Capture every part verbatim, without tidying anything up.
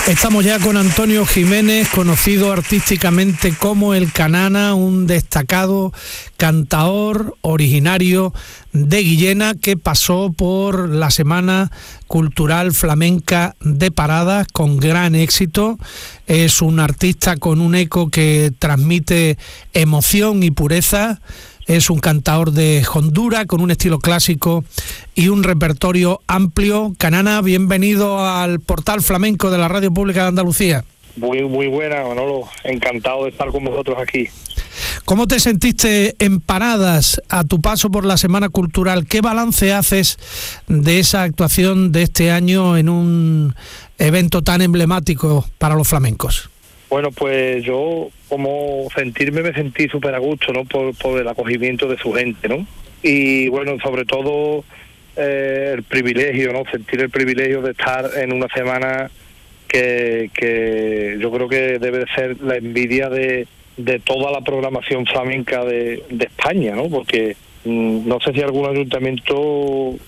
Estamos ya con Antonio Jiménez, conocido artísticamente como El Canana, un destacado cantaor originario de Guillena que pasó por la Semana Cultural Flamenca de Paradas con gran éxito. Es un artista con un eco que transmite emoción y pureza. Es un cantaor de hondura con un estilo clásico y un repertorio amplio. Canana, bienvenido al Portal Flamenco de la Radio Pública de Andalucía. Muy, muy buena, Manolo. Encantado de estar con vosotros aquí. ¿Cómo te sentiste en Paradas a tu paso por la Semana Cultural? ¿Qué balance haces de esa actuación de este año en un evento tan emblemático para los flamencos? Bueno, pues yo, como sentirme, me sentí súper a gusto, ¿no? Por, por el acogimiento de su gente, ¿no? Y bueno, sobre todo eh, el privilegio, ¿no? Sentir el privilegio de estar en una semana que, que yo creo que debe de ser la envidia de, de toda la programación flamenca de, de España, ¿no? Porque mmm, no sé si algún ayuntamiento o,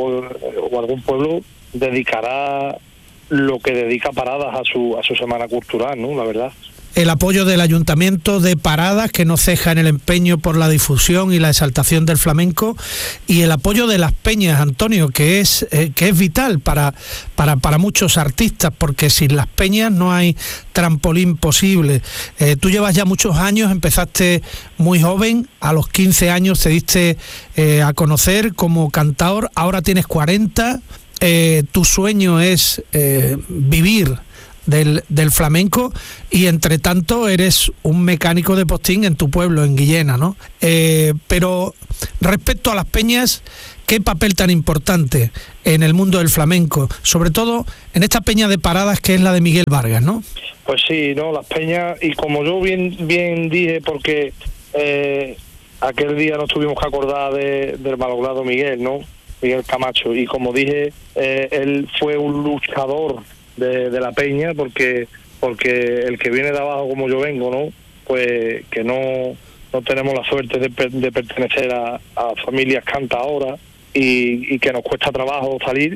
o algún pueblo dedicará lo que dedica Paradas a su a su semana cultural, ¿no? La verdad. El apoyo del Ayuntamiento de Paradas, que no ceja en el empeño por la difusión y la exaltación del flamenco, y el apoyo de las peñas, Antonio, que es eh, que es vital para, para, para muchos artistas, porque sin las peñas no hay trampolín posible. Eh, tú llevas ya muchos años, empezaste muy joven, a los quince años te diste eh, a conocer como cantaor, ahora tienes cuarenta. Eh, tu sueño es eh, vivir del, del flamenco y entre tanto eres un mecánico de postín en tu pueblo, en Guillena, ¿no? Eh, pero respecto a las peñas, ¿qué papel tan importante en el mundo del flamenco? Sobre todo en esta peña de Paradas que es la de Miguel Vargas, ¿no? Pues sí, no, las peñas, y como yo bien bien dije, porque eh, aquel día nos tuvimos que acordar de, del malogrado Miguel, ¿no? Miguel Camacho, y como dije, eh, él fue un luchador de, de la peña, porque porque el que viene de abajo como yo vengo, ¿no? Pues que no no tenemos la suerte de, de pertenecer a, a familias cantaoras y, y que nos cuesta trabajo salir,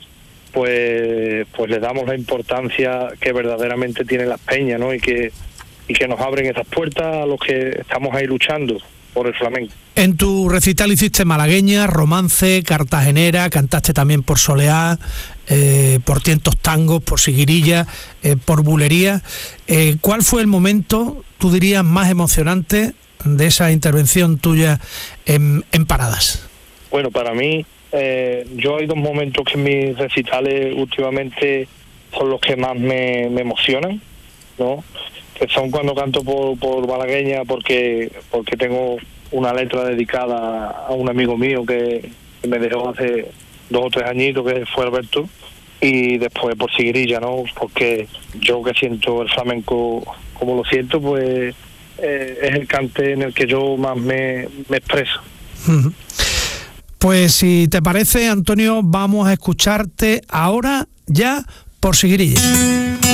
pues pues le damos la importancia que verdaderamente tienen las peñas, ¿no? Y que y que nos abren esas puertas a los que estamos ahí luchando por el flamenco. En tu recital hiciste malagueña, romance, cartagenera, cantaste también por soleá, eh, por tientos tangos, por siguirilla, eh, por bulería. Eh, ¿Cuál fue el momento, tú dirías, más emocionante de esa intervención tuya en, en Paradas? Bueno, para mí, eh, yo hay dos momentos que en mis recitales últimamente son los que más me, me emocionan, ¿no? Que son cuando canto por, por malagueña, porque porque tengo una letra dedicada a un amigo mío que, que me dejó hace dos o tres añitos, que fue Alberto, y después por siguirilla, ¿no? Porque yo que siento el flamenco como lo siento, pues eh, es el cante en el que yo más me, me expreso. Pues si te parece, Antonio, vamos a escucharte ahora ya por siguirilla.